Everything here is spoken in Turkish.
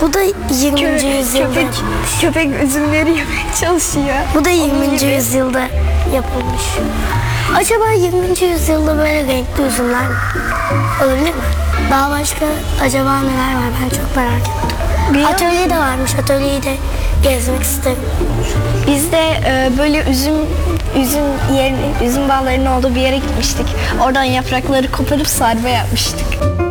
Bu da 20. yüzyılda. Köpek üzümleri yemeye çalışıyor. Bu da 20. yüzyılda yapılmış. Acaba 20. yüzyılda böyle renkli üzümler olabilir mi? Daha başka acaba neler var, ben çok merak ettim. Atölye de varmış, atölyeyi de gezmek isterim. Biz de böyle üzüm bağlarının olduğu bir yere gitmiştik. Oradan yaprakları koparıp sarma yapmıştık.